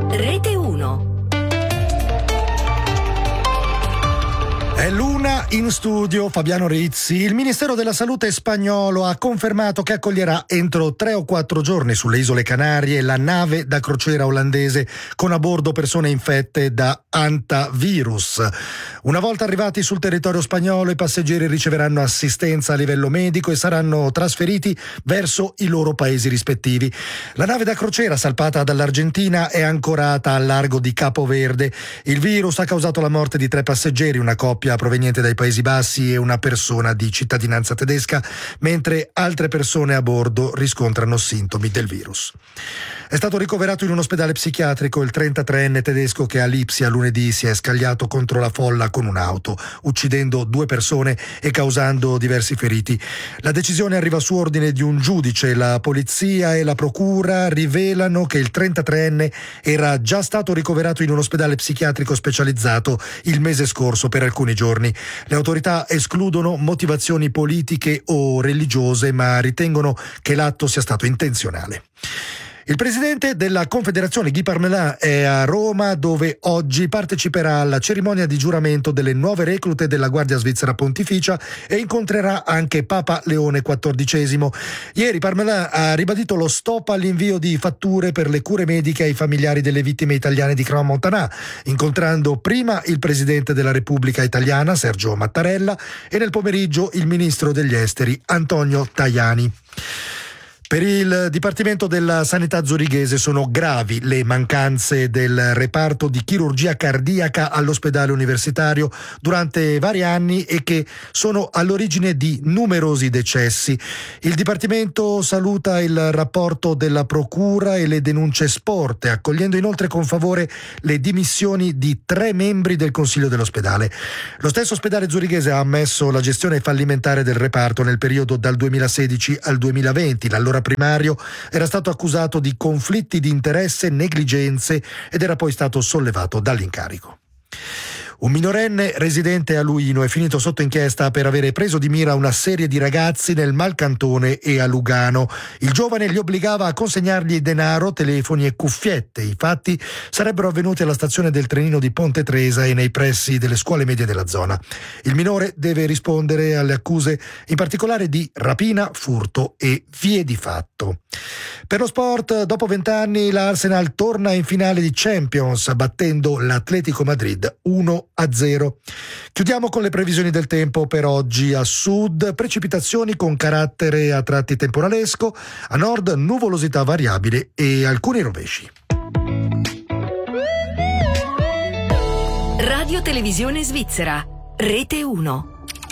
Rete 1. È l'una in studio Fabiano Rizzi. Il Ministero della Salute spagnolo ha confermato che accoglierà entro 3 o 4 giorni sulle isole Canarie la nave da crociera olandese con a bordo persone infette da hantavirus. Una volta arrivati sul territorio spagnolo, i passeggeri riceveranno assistenza a livello medico e saranno trasferiti verso i loro paesi rispettivi. La nave da crociera, salpata dall'Argentina, è ancorata al largo di Capo Verde. Il virus ha causato la morte di 3 passeggeri, una coppia proveniente dai Paesi Bassi e una persona di cittadinanza tedesca, mentre altre persone a bordo riscontrano sintomi del virus. È stato ricoverato in un ospedale psichiatrico il 33enne tedesco che a Lipsia lunedì si è scagliato contro la folla con un'auto, uccidendo 2 persone e causando diversi feriti. La decisione arriva su ordine di un giudice. La polizia e la procura rivelano che il 33enne era già stato ricoverato in un ospedale psichiatrico specializzato il mese scorso per alcuni giorni. Le autorità escludono motivazioni politiche o religiose, ma ritengono che l'atto sia stato intenzionale. Il presidente della Confederazione, Guy Parmelin, è a Roma, dove oggi parteciperà alla cerimonia di giuramento delle nuove reclute della Guardia Svizzera Pontificia e incontrerà anche Papa Leone XIV. Ieri Parmelin ha ribadito lo stop all'invio di fatture per le cure mediche ai familiari delle vittime italiane di Crans-Montana, incontrando prima il presidente della Repubblica Italiana, Sergio Mattarella, e nel pomeriggio il ministro degli Esteri, Antonio Tajani. Per il Dipartimento della Sanità zurighese sono gravi le mancanze del reparto di chirurgia cardiaca all'ospedale universitario durante vari anni e che sono all'origine di numerosi decessi. Il Dipartimento saluta il rapporto della Procura e le denunce sporte, accogliendo inoltre con favore le dimissioni di 3 membri del Consiglio dell'ospedale. Lo stesso ospedale zurighese ha ammesso la gestione fallimentare del reparto nel periodo dal 2016 al 2020. L'allora primario era stato accusato di conflitti di interesse, negligenze ed era poi stato sollevato dall'incarico. Un minorenne residente a Luino è finito sotto inchiesta per avere preso di mira una serie di ragazzi nel Malcantone e a Lugano. Il giovane li obbligava a consegnargli denaro, telefoni e cuffiette. I fatti sarebbero avvenuti alla stazione del trenino di Ponte Tresa e nei pressi delle scuole medie della zona. Il minore deve rispondere alle accuse, in particolare di rapina, furto e vie di fatto. Per lo sport, dopo 20 anni l'Arsenal torna in finale di Champions battendo l'Atletico Madrid 1-0. Chiudiamo con le previsioni del tempo per oggi. A sud precipitazioni con carattere a tratti temporalesco, a nord nuvolosità variabile e alcuni rovesci. Radio Televisione Svizzera, Rete 1.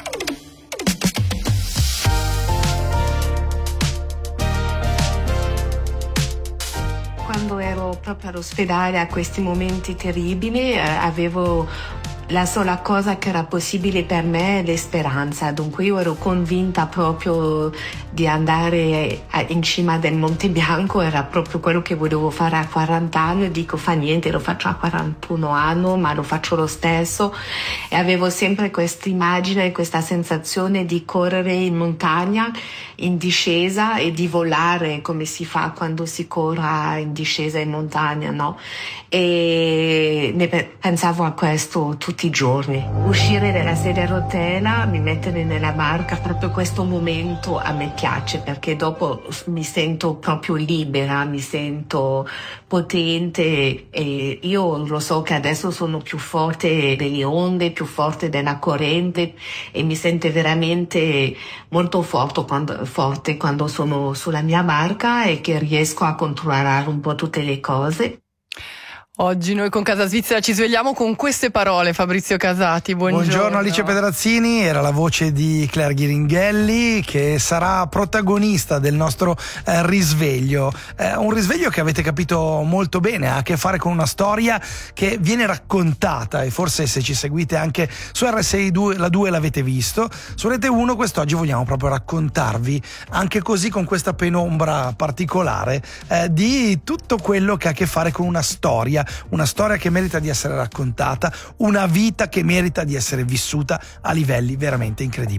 Quando ero proprio all'ospedale a questi momenti terribili, avevo la sola cosa che era possibile per me è la speranza. Dunque io ero convinta proprio di andare in cima del Monte Bianco, era proprio quello che volevo fare a 40 anni. Dico fa niente, lo faccio a 41 anni, ma lo faccio lo stesso. E avevo sempre questa immagine, questa sensazione di correre in montagna, in discesa e di volare come si fa quando si corre in discesa in montagna, no? E pensavo a questo tutti i giorni. Uscire dalla sedia a rotella, mi mettere nella barca, proprio questo momento a me piace, perché dopo mi sento proprio libera, mi sento potente e io lo so che adesso sono più forte delle onde, più forte della corrente e mi sento veramente molto forte quando sono sulla mia barca e che riesco a controllare un po' tutte le cose. Oggi noi con Casa Svizzera ci svegliamo con queste parole. Fabrizio Casati, buongiorno Alice Pedrazzini, era la voce di Claire Ghiringhelli che sarà protagonista del nostro risveglio, un risveglio che avete capito molto bene, ha a che fare con una storia che viene raccontata e forse se ci seguite anche su RSI la 2 l'avete visto, su Rete 1 quest'oggi vogliamo proprio raccontarvi anche così con questa penombra particolare di tutto quello che ha a che fare con una storia che merita di essere raccontata, una vita che merita di essere vissuta a livelli veramente incredibili.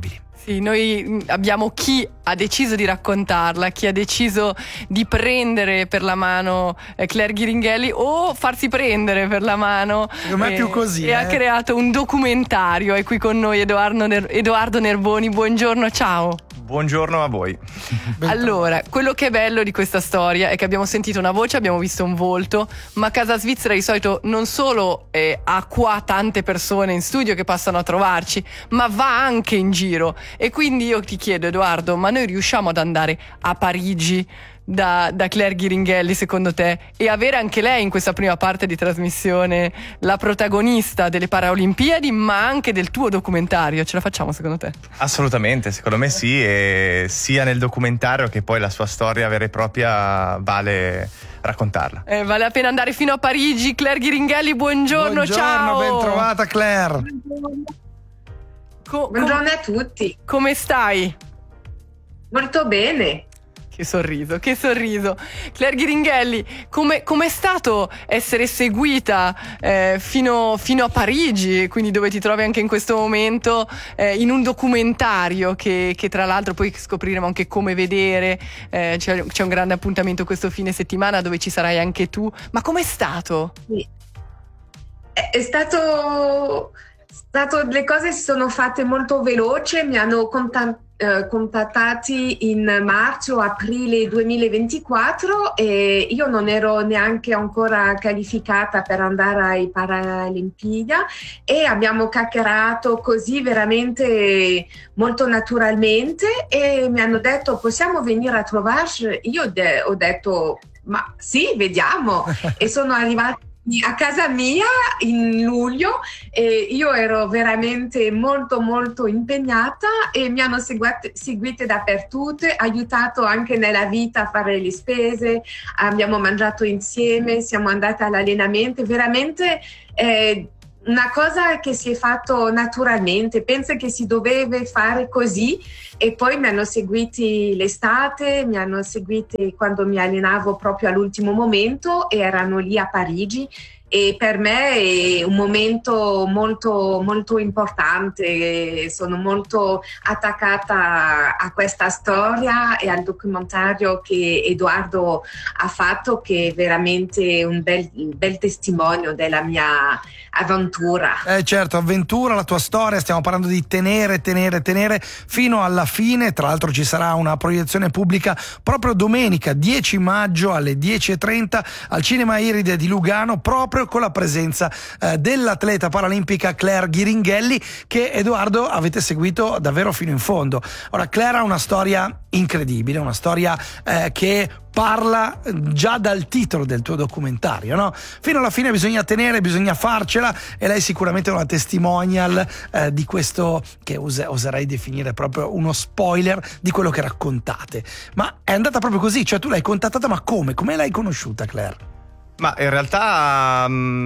Sì, noi abbiamo chi ha deciso di raccontarla, chi ha deciso di prendere per la mano Claire Ghiringhelli o farsi prendere per la mano. Secondo me è più così. E ha creato un documentario. È qui con noi Edoardo Nervoni. Buongiorno, ciao. Buongiorno a voi. Allora, quello che è bello di questa storia è che abbiamo sentito una voce, abbiamo visto un volto, ma Casa Svizzera di solito non solo ha qua tante persone in studio che passano a trovarci, ma va anche in giro. E quindi io ti chiedo, Edoardo, ma noi riusciamo ad andare a Parigi da Claire Ghiringhelli, secondo te, e avere anche lei in questa prima parte di trasmissione la protagonista delle Paralimpiadi, ma anche del tuo documentario? Ce la facciamo, secondo te? Assolutamente, secondo me sì, e sia nel documentario che poi la sua storia vera e propria vale raccontarla. Vale la pena andare fino a Parigi. Claire Ghiringhelli, buongiorno, ciao. Ben trovata, Claire. Buongiorno a tutti. Come stai? Molto bene. Che sorriso. Claire Ghiringhelli, com'è stato essere seguita fino a Parigi, quindi dove ti trovi anche in questo momento, in un documentario che tra l'altro poi scopriremo anche come vedere, c'è un grande appuntamento questo fine settimana dove ci sarai anche tu, ma com'è stato? Sì. È stato, le cose si sono fatte molto veloce, mi hanno contattati in marzo-aprile 2024 e io non ero neanche ancora qualificata per andare ai Paralimpiadi e abbiamo chiacchierato così veramente molto naturalmente e mi hanno detto possiamo venire a trovarci. Io ho detto ma sì, vediamo e sono arrivata a casa mia in luglio e io ero veramente molto molto impegnata e mi hanno seguite dappertutto, aiutato anche nella vita a fare le spese, abbiamo mangiato insieme, siamo andate all'allenamento, veramente una cosa che si è fatto naturalmente, penso che si doveva fare così e poi mi hanno seguiti l'estate, mi hanno seguiti quando mi allenavo proprio all'ultimo momento e erano lì a Parigi e per me è un momento molto molto importante, sono molto attaccata a questa storia e al documentario che Edoardo ha fatto, che è veramente un bel testimonio della mia avventura. Certo, avventura, la tua storia, stiamo parlando di tenere fino alla fine. Tra l'altro ci sarà una proiezione pubblica proprio domenica 10 maggio alle 10:30 al Cinema Iride di Lugano, proprio con la presenza dell'atleta paralimpica Claire Ghiringhelli, che Edoardo avete seguito davvero fino in fondo. Ora, Claire ha una storia incredibile, una storia che parla già dal titolo del tuo documentario, no? Fino alla fine bisogna farcela e lei sicuramente è una testimonial di questo che oserei definire proprio uno spoiler di quello che raccontate. Ma è andata proprio così, cioè tu l'hai contattata, ma come l'hai conosciuta, Claire? Ma in realtà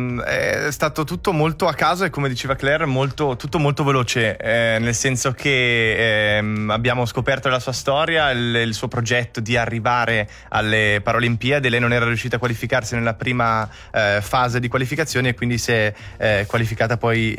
è stato tutto molto a caso e, come diceva Claire, tutto molto veloce, nel senso che abbiamo scoperto la sua storia, il suo progetto di arrivare alle Paralimpiadi. Lei non era riuscita a qualificarsi nella prima fase di qualificazione e quindi si è qualificata poi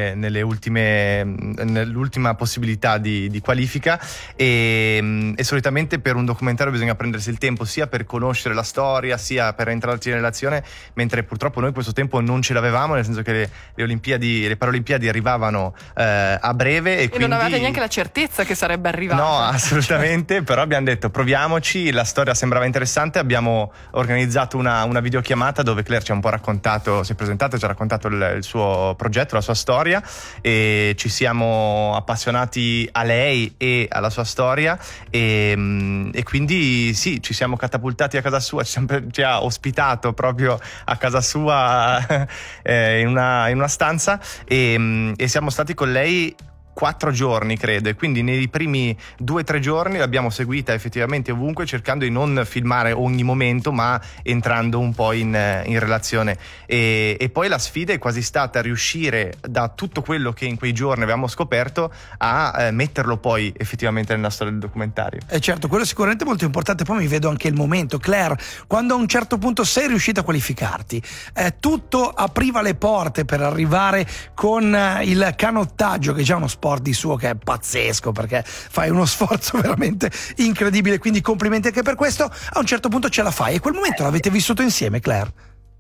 nell'ultima possibilità di qualifica e solitamente per un documentario bisogna prendersi il tempo sia per conoscere la storia sia per entrarci in relazione, mentre purtroppo noi questo tempo non ce l'avevamo, nel senso che le Paralimpiadi arrivavano a breve e quindi non avevate neanche la certezza che sarebbe arrivata. No, assolutamente. Però abbiamo detto proviamoci, la storia sembrava interessante, abbiamo organizzato una videochiamata dove Claire ci ha un po' raccontato, si è presentata, ci ha raccontato il suo progetto, la sua storia e ci siamo appassionati a lei e alla sua storia e quindi sì, ci siamo catapultati a casa sua, ci ha ospitato proprio a casa sua in una stanza e siamo stati con lei 4 giorni, credo, e quindi nei primi 2-3 giorni l'abbiamo seguita effettivamente ovunque, cercando di non filmare ogni momento ma entrando un po' in relazione e poi la sfida è quasi stata riuscire da tutto quello che in quei giorni avevamo scoperto a metterlo poi effettivamente nella storia del documentario. Certo, quello è sicuramente molto importante. Poi mi vedo anche il momento, Claire, quando a un certo punto sei riuscita a qualificarti, tutto apriva le porte per arrivare con il canottaggio, che è già uno sport sport di suo che è pazzesco, perché fai uno sforzo veramente incredibile, quindi complimenti anche per questo. A un certo punto ce la fai, e quel momento l'avete vissuto insieme, Claire?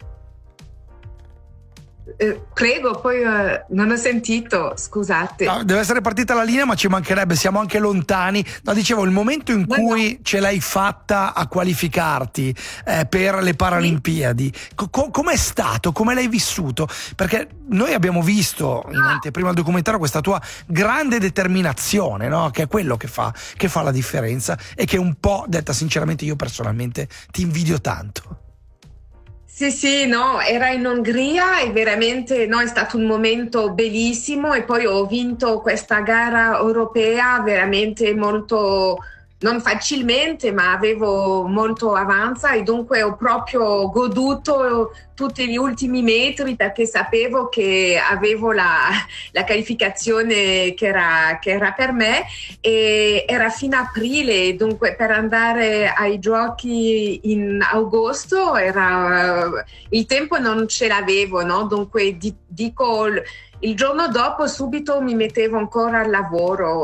Prego, poi non ho sentito, scusate. No, deve essere partita la linea, ma ci mancherebbe, siamo anche lontani. No, dicevo, il momento in cui ce l'hai fatta a qualificarti per le Paralimpiadi, com'è stato? Come l'hai vissuto? Perché noi abbiamo visto in anteprima al documentario questa tua grande determinazione, no? Che è quello che fa la differenza, e che un po', detta sinceramente, io personalmente ti invidio tanto. Sì, no, era in Ungheria e veramente no, è stato un momento bellissimo, e poi ho vinto questa gara europea veramente molto, non facilmente, ma avevo molto avanza, e dunque ho proprio goduto tutti gli ultimi metri, perché sapevo che avevo la qualificazione che era per me, e era fino a aprile, dunque per andare ai giochi in agosto il tempo non ce l'avevo, no? Dunque dico il giorno dopo subito mi mettevo ancora al lavoro,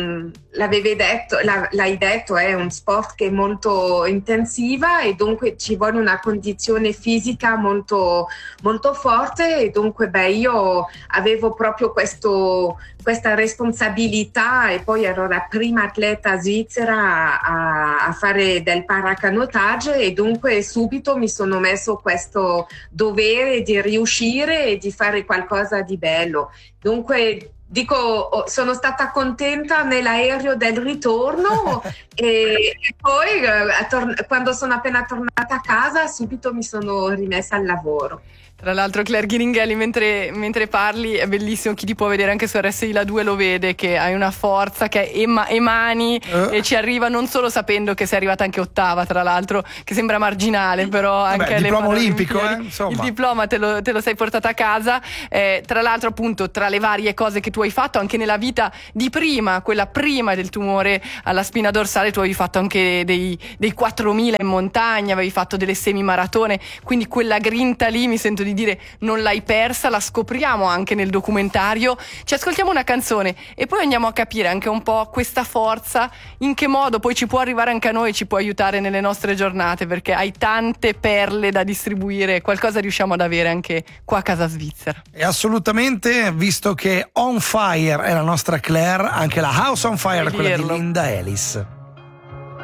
l'hai detto, è un sport che è molto intensiva, e dunque ci vuole una condizione fisica molto, molto forte, e dunque io avevo proprio questa responsabilità, e poi ero la prima atleta svizzera a fare del paracanottaggio, e dunque subito mi sono messo questo dovere di riuscire e di fare qualcosa di bello. Dunque dico, sono stata contenta nell'aereo del ritorno e poi quando sono appena tornata a casa subito mi sono rimessa al lavoro. Tra l'altro, Claire Ghiringhelli, mentre parli, è bellissimo, chi ti può vedere anche su RSI La 2 lo vede, che hai una forza che emani e ci arriva non solo sapendo che sei arrivata anche ottava, tra l'altro, che sembra marginale, però anche il diploma olimpico, insomma. Il diploma te lo sei portata a casa. Tra l'altro, appunto, tra le varie cose che tu hai fatto anche nella vita di prima, quella prima del tumore alla spina dorsale, tu avevi fatto anche dei 4.000 in montagna, avevi fatto delle semimaratone, quindi quella grinta lì, mi sento di dire, non l'hai persa, la scopriamo anche nel documentario. Ci ascoltiamo una canzone e poi andiamo a capire anche un po' questa forza, in che modo poi ci può arrivare anche a noi, ci può aiutare nelle nostre giornate, perché hai tante perle da distribuire, qualcosa riusciamo ad avere anche qua a casa svizzera. E assolutamente, visto che On Fire è la nostra Claire, anche la House on Fire è quella di Linda Ellis.